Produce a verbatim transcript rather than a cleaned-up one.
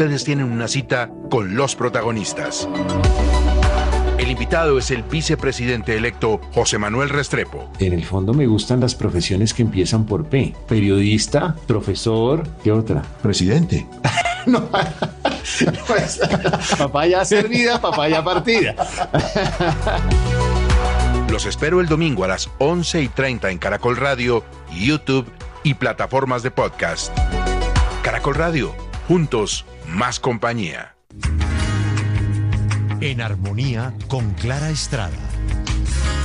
Ustedes tienen una cita con los protagonistas. El invitado es el vicepresidente electo José Manuel Restrepo. En el fondo me gustan las profesiones que empiezan por P. Periodista, profesor, ¿qué otra? Presidente. No, pues, papaya servida, papaya partida. Los espero el domingo a las once y treinta en Caracol Radio, YouTube y plataformas de podcast. Caracol Radio, juntos, más compañía. En armonía con Clara Estrada.